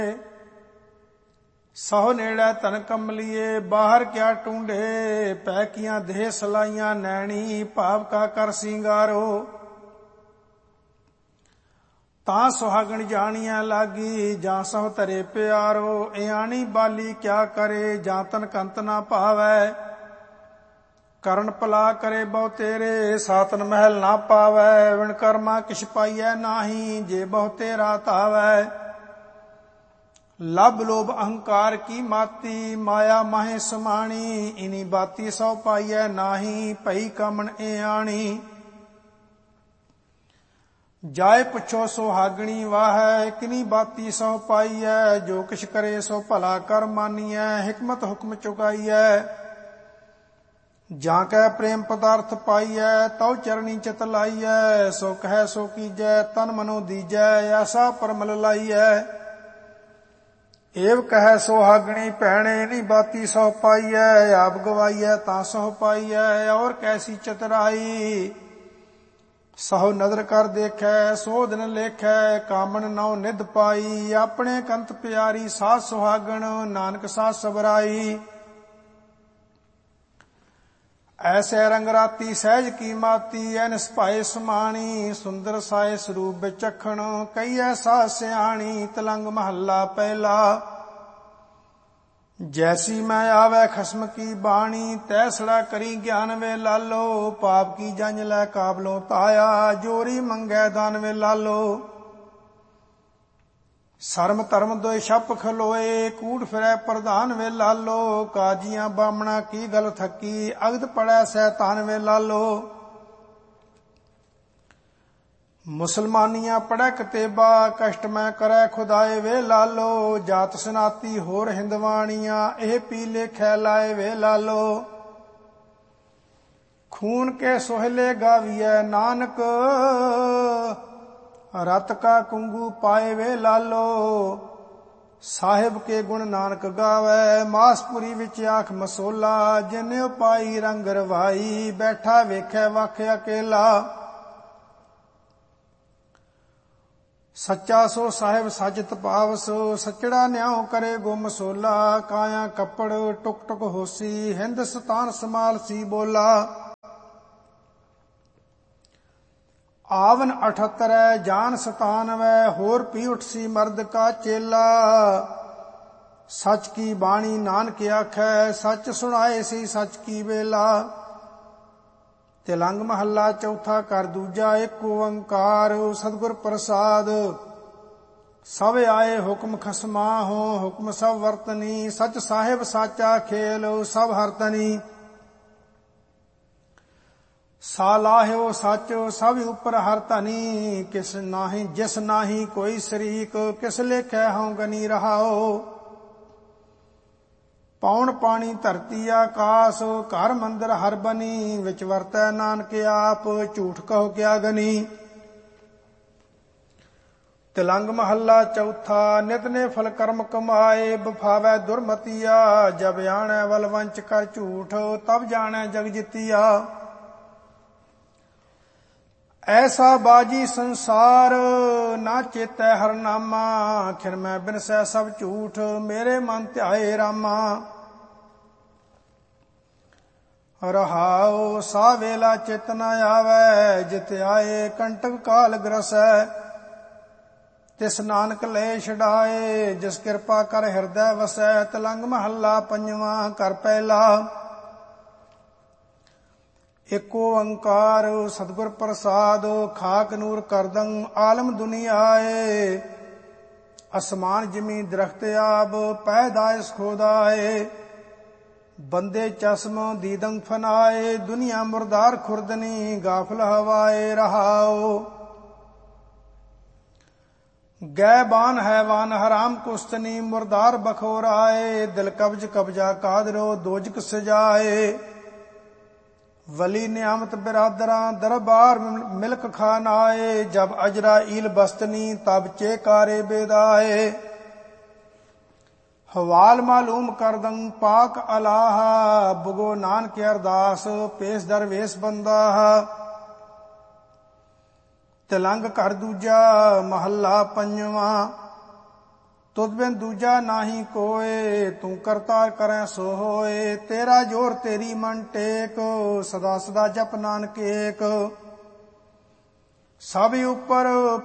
ਸਹੁ ਨੇੜੇ ਤਨ ਕਮਲੀਏ, ਬਾਹਰ ਕਿਆ ਟੂੰਡੇ। ਪੈ ਕੀਆਂ ਦੇਹ ਸਲਾਈਆਂ ਨੈਣੀ, ਭਾਵ ਕਾ ਕਰ ਸਿੰਗਾਰੋ। ਤਾਂ ਸੁਹਾਗਣ ਜਾਣੀਆਂ ਲਾਗੀ, ਜਾਂ ਸਹੁ ਧਰੇ ਪਿਆਰੋ। ਇਆਣੀ ਬਾਲੀ ਕਿਆ ਕਰੇ, ਜਾਂ ਤਨ ਕੰਤ ਨਾ ਭਾਵੈ। ਕਰਨ ਭਲਾ ਕਰੇ ਬਹੁ ਤੇਰੇ, ਸਾਤਨ ਮਹਿਲ ਨਾ ਪਾਵੈ। ਵਿਣ ਕਰਮਾ ਕਿਛ ਪਾਈਐ ਨਾਹੀ, ਜੇ ਬਹੁ ਤੇਰਾ ਧਾਵੈ। ਲਬ ਲੋਭ ਅਹੰਕਾਰ ਕੀ ਮਾਤੀ, ਮਾਇਆ ਮਾਹੇ ਸਮਾਣੀ। ਇਨੀ ਬਾਤੀ ਸੋ ਪਾਈਐ ਨਾਹੀ, ਭਈ ਕਮਣ ਇਆਣੀ। ਜਾਏ ਪੁੱਛੋ ਸੁਹਾਗਣੀ ਵਾਹੈ, ਕਿਨੀ ਬਾਤੀ ਸੋ ਪਾਈਐ। ਜੋ ਕਿਛ ਕਰੇ ਸੋ ਭਲਾ ਕਰ ਮਾਨੀਐ, ਹਿਕਮਤ ਹੁਕਮ ਚੁਕਾਈਐ। ਜਾਂ ਕੈ ਪ੍ਰੇਮ ਪਦਾਰਥ ਪਾਈਐ, ਤਉ ਚਰਣੀ ਚਿਤ ਲਾਈਐ। ਸੋ ਕਹੈ ਸੋ ਕੀਜੈ, ਤਨ ਮਨੋ ਦੀਜੈ, ਐਸਾ ਪਰਮਲ ਲਾਈਐ। ਏਵ ਕਹੈ ਸੁਹਾਗਣੀ ਭੈਣੇ, ਨੀ ਬਾਤੀ ਸੋ ਪਾਈਐ। ਆਪ ਗਵਾਈਐ ਤਾਂ ਸੋ ਪਾਈਐ, ਔਰ ਕੈਸੀ ਚਤੁਰਾਈ। ਸਹੁ ਨਦਰ ਕਰ ਦੇਖੈ, ਸੋ ਦਿਨ ਲੇਖੈ। ਕਾਮਣ ਨਉ ਨਿਧ ਪਾਈ, ਆਪਣੇ ਕੰਤ ਪਿਆਰੀ। ਸਾਧ ਸੁਹਾਗਣ ਨਾਨਕ ਸਾਧ ਸਬਰਾਈ। ਐਸੇ ਰੰਗ ਰਾਤੀ ਸਹਿਜ ਕੀ ਮਾਤੀ, ਐਨਸ ਭਾਏ ਸਮਾਣੀ। ਸੁੰਦਰ ਸਾਏ ਸਰੂਪ ਵਿਚਖਣ, ਕਈ ਐਸਾ ਸਿਆਣੀ। ਤਲੰਗ ਮਹੱਲਾ ਪਹਿਲਾ। ਜੈਸੀ ਮੈਂ ਆਵੈ ਖਸਮ ਕੀ ਬਾਣੀ, ਤੈਸੜਾ ਕਰੀ ਗਿਆਨ ਵੇ ਲਾਲੋ। ਪਾਪ ਕੀ ਜੰਝ ਲੈ ਕਾਬਲੋਂ ਤਾਇਆ, ਜੋਰੀ ਮੰਗੈ ਦਾਨ ਵੇ ਲਾਲੋ। ਸਰਮ ਧਰਮ ਦੋਇ ਛਪ ਖਲੋਏ, ਕੂੜ ਫਿਰੈ ਪ੍ਰਧਾਨ ਵੇ ਲਾਲੋ। ਕਾਜੀਆਂ ਬਾਮਣਾ ਕੀ ਗਲ ਥੱਕੀ, ਅਗਦ ਪੜੈ ਸੈਤਾਨ ਵੇ ਲਾਲੋ। ਮੁਸਲਮਾਨੀਆਂ ਪੜੈ ਕਤੇਬਾ, ਕਸ਼ਟ ਮੈਂ ਕਰੈ ਖੁਦਾਏ ਵੇ ਲਾਲੋ। ਜਾਤ ਸਨਾਤੀ ਹੋਰ ਹਿੰਦਵਾਣੀਆਂ, ਇਹ ਪੀ ਲੇਖੈ ਲਾਏ ਵੇ ਲਾਲੋ। ਖੂਨ ਕੇ ਸੋਹਲੇ ਗਾਵੀਐ ਨਾਨਕ, ਰਤ ਕਾ ਕੁੰਗੂ ਪਾਏ ਵੇ ਲਾਲੋ। ਸਾਹਿਬ ਕੇ ਗੁਣ ਨਾਨਕ ਗਾਵੈ, ਮਾਸਪੁਰੀ ਵਿੱਚ ਆਖ ਮਸੋਲਾ। ਜਿਨਿ ਪਾਈ ਰੰਗ ਰਵਾਈ, ਬੈਠਾ ਵੇਖੈ ਵਖ ਅਕੇਲਾ। ਸੱਚਾ ਸੋ ਸਾਹਿਬ ਸਾਜਤ ਪਾਵਸ, ਸਚੜਾ ਨਿਆਉ ਕਰੇ ਗੁ ਮਸੋਲਾ। ਕਾਇਆ ਕੱਪੜ ਟੁਕ ਟੁਕ ਹੋਸੀ, ਹਿੰਦੁਸਤਾਨ ਸਮਾਲ ਸੀ ਬੋਲਾ। ਆਵਨ 78 ਜਾਨ 97, ਹੋਰ ਪੀ ਉਠਸੀ ਮਰਦ ਕਾ ਚੇਲਾ। ਸੱਚ ਕੀ ਬਾਣੀ ਨਾਨਕ ਆਖੈ, ਸੱਚ ਸੁਣਾਏ ਸੀ ਸੱਚ ਕੀ ਵੇਲਾ। ਤਿਲੰਗ ਮਹੱਲਾ ਚੌਥਾ ਕਰ ਦੂਜਾ। ਏਕ ਓੰਕਾਰ ਸਤਿਗੁਰ ਪ੍ਰਸਾਦ, ਸਭ ਆਏ ਹੁਕਮ ਖਸਮਾਹੋ। ਹੁਕਮ ਸਭ ਵਰਤਨੀ, ਸਚ ਸਾਹਿਬ ਸਾਚਾ ਖੇਲ ਸਭ ਹਰਤਨੀ। ਸਾਲਾਹਿਓ ਸੱਚ ਸਭ ਉਪਰ ਹਰ ਧਨੀ, ਕਿਸ ਨਾਹੀ ਜਿਸ ਨਾਹੀ ਕੋਈ ਸ਼ਰੀਕ। ਕਿਸ ਲੇਖੈ ਹਉ ਗਨੀ ਰਹਾਓ। ਪੌਣ ਪਾਣੀ ਧਰਤੀ ਆਕਾਸ, ਘਰ ਮੰਦਰ ਹਰ ਬਨੀ। ਵਿੱਚ ਵਰਤੈ ਨਾਨਕ ਆਪ, ਝੂਠ ਕਹੋ ਕਿਆ ਗਨੀ। ਤਿਲੰਗ ਮਹੱਲਾ ਚੌਥਾ। ਨਿਤ ਨੇ ਫਲ ਕਰਮ ਕਮਾਏ, ਬਫਾਵੈ ਦੁਰਮਤੀਆ। ਜਬ ਆਣੈ ਵਲ ਵੰਚ ਕਰ ਝੂਠ, ਤਬ ਜਾਣੈ ਜਗ ਜਿਤੀਆ। ਐਸਾ ਬਾਜੀ ਸੰਸਾਰ, ਨਾ ਚੇਤੈ ਹਰ ਨਾਮਾ। ਖਿਰ ਮੈਂ ਬਿਨਸੈ ਸਭ ਝੂਠ, ਮੇਰੇ ਮਨ ਧਿਆਏ ਰਾਮਾ। ਰਹਾਉ ਸਾ ਵੇਲਾ ਚਿਤ ਨ ਆਵੈ, ਜਿਤ ਆਏ ਕੰਟਕ ਕਾਲ ਗ੍ਰਸੈ। ਤਿਸ ਨਾਨਕ ਲੈ ਛਡਾਏ, ਜਿਸ ਕਿਰਪਾ ਕਰ ਹਿਰਦੈ ਵਸੈ। ਤਿਲੰਗ ਮਹੱਲਾ ਪੰਜਵਾ ਕਰ ਪਹਿਲਾ। ਏਕ ਓੰਕਾਰ ਸਤਿਗੁਰ ਪ੍ਰਸਾਦ, ਖਾਕ ਨੂਰ ਕਰਦੰ ਆਲਮ ਦੁਨੀਆਏ। ਅਸਮਾਨ ਜਿਮੀ ਦਰਖਤ ਆਬ, ਪੈਦਾਇਸ਼ ਖੋਦਾਏ। ਬੰਦੇ ਚਸ਼ਮ ਦੀਦੰ ਫਨਾਏ, ਦੁਨੀਆ ਮੁਰਦਾਰ ਖੁਰਦਨੀ। ਗਾਫਲ ਹਵਾਏ ਰਹਾਓ। ਗੈਬਾਨ ਹੈਵਾਨ ਹਰਾਮ ਕੁਸਤਨੀ, ਮੁਰਦਾਰ ਬਖੋਰਾਏ। ਦਿਲ ਕਬਜ ਕਬਜਾ ਕਾਦਰੋ, ਦੋਜਕ ਸਜਾਏ। ਵਲੀ ਨਿਆਮਤ ਬਿਰਾਦਰਾਂ, ਦਰਬਾਰ ਮਿਲਕ ਖਾਨਾਏ। ਜਬ ਅਜਰਾ ਈਲ ਬਸਤਨੀ, ਤਬ ਚੇਕਾਰੇ ਬੇਦਾਏ। ਹਵਾਲ ਮਾਲੂਮ ਕਰਦੰ ਪਾਕ ਅਲਾਹਾ, ਬੁਗੋ ਨਾਨਕ ਅਰਦਾਸ ਪੇਸ਼ ਦਰਵੇਸ਼ ਬੰਦਾਹਾ। ਤਿਲੰਗ ਕਰ ਦੂਜਾ ਮਹੱਲਾ ਪੰਜਵਾ। ਤੁਧ ਬਿਨ ਦੂਜਾ ਨਾਹੀ ਕੋਏ, ਤੂੰ ਕਰਤਾ ਕਰੈ ਸੋ ਹੋਏ। ਤੇਰਾ ਜੋਰ ਤੇਰੀ ਮਨ ਟੇਕ, ਸਦਾ ਸਦਾ ਜਪ ਨਾਨਕ ਏਕ। ਸਭ ਉਪਰ